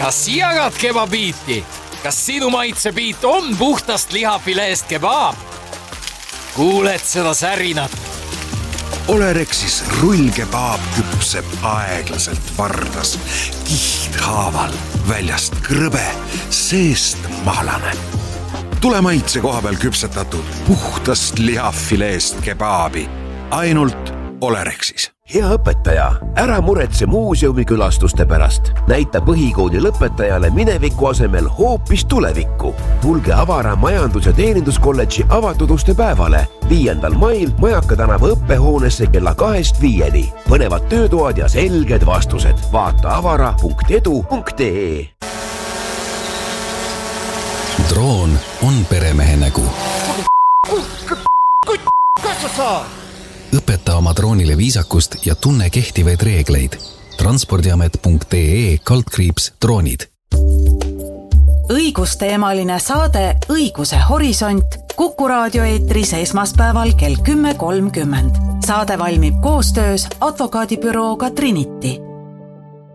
Kas jagad kebabiiti? Kas sinu maitsebiit on puhtast lihafileest kebaab? Kuuled seda särinat? Olerexis rullkebaab küpseb aeglaselt vardas, kihthaaval, väljast krõbe, seest mahlane. Tule maitse koha peal küpsetatud puhtast lihafileest kebaabi. Ainult Olerexis. Hea õpetaja, ära muretse muuseumi külastuste pärast. Näita põhikooli lõpetajale mineviku asemel hoopis tulevikku. Tulge Avara majandus- ja teeninduskolledži avatud uste päevale 5. mail Majaka tänava õppehoonesse kella 2-5. Põnevad töötoad ja selged vastused. Vaata avara.edu.ee. Droon on peremehe nägu. Kas sa saad? Õpeta oma droonile viisakust ja tunne kehtivaid reegleid. transpordiamet.ee/droonid. Õigusteemaline saade Õiguse horisont Kuku raadio eetris esmaspäeval kell 10.30. Saade valmib koostöös advokaadibürooga Trinity.